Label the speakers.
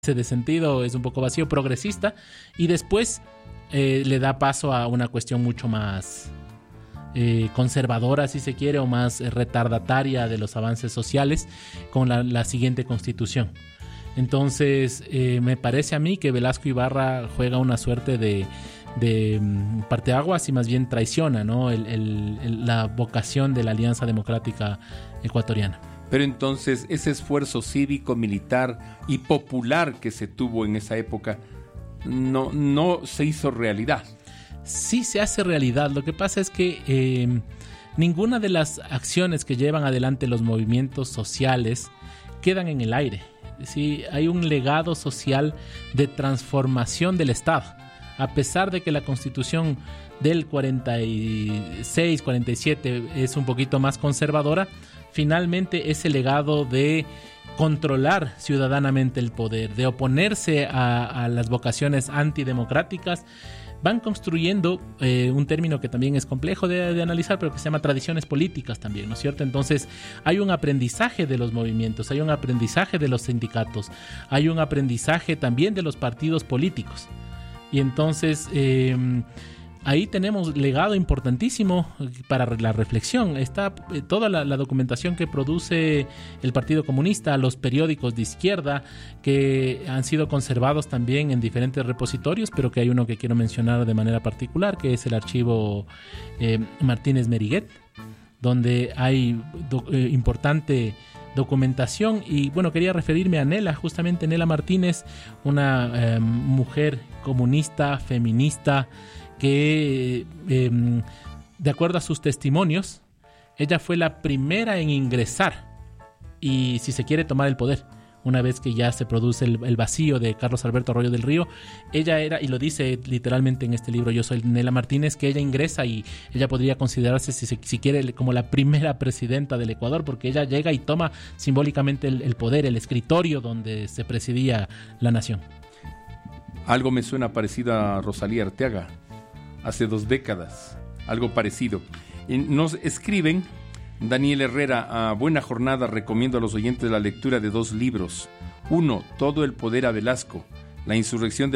Speaker 1: de sentido es un poco vacío, progresista, y después le da paso a una cuestión mucho más conservadora, si se quiere, o más retardataria de los avances sociales con la siguiente constitución. Entonces me parece a mí que Velasco Ibarra juega una suerte de parteaguas y más bien traiciona, ¿no?, la vocación de la Alianza Democrática Ecuatoriana.
Speaker 2: Pero entonces ese esfuerzo cívico, militar y popular que se tuvo en esa época no se hizo realidad.
Speaker 1: Sí se hace realidad. Lo que pasa es que ninguna de las acciones que llevan adelante los movimientos sociales quedan en el aire. Sí, hay un legado social de transformación del Estado. A pesar de que la Constitución del 46, 47 es un poquito más conservadora, finalmente ese legado de controlar ciudadanamente el poder, de oponerse a las vocaciones antidemocráticas, van construyendo un término que también es complejo de analizar, pero que se llama tradiciones políticas también, ¿no es cierto? Entonces hay un aprendizaje de los movimientos, hay un aprendizaje de los sindicatos, hay un aprendizaje también de los partidos políticos. Y entonces ahí tenemos legado importantísimo para la reflexión. Está toda la documentación que produce el Partido Comunista, los periódicos de izquierda que han sido conservados también en diferentes repositorios, pero que hay uno que quiero mencionar de manera particular, que es el archivo Martínez Meriguet, donde hay importante documentación. Y bueno, quería referirme a Nela, justamente Nela Martínez, una mujer comunista, feminista, que de acuerdo a sus testimonios, ella fue la primera en ingresar y, si se quiere, tomar el poder. Una vez que ya se produce el vacío de Carlos Alberto Arroyo del Río, ella era, y lo dice literalmente en este libro Yo soy Nela Martínez, que ella ingresa y ella podría considerarse, si quiere, como la primera presidenta del Ecuador, porque ella llega y toma simbólicamente el poder, el escritorio donde se presidía la nación.
Speaker 2: Algo me suena parecido a Rosalía Arteaga, hace 2 décadas, algo parecido. Y nos escriben: Daniel Herrera, buena jornada, recomiendo a los oyentes la lectura de 2 libros. 1, Todo el poder a Velasco, la insurrección de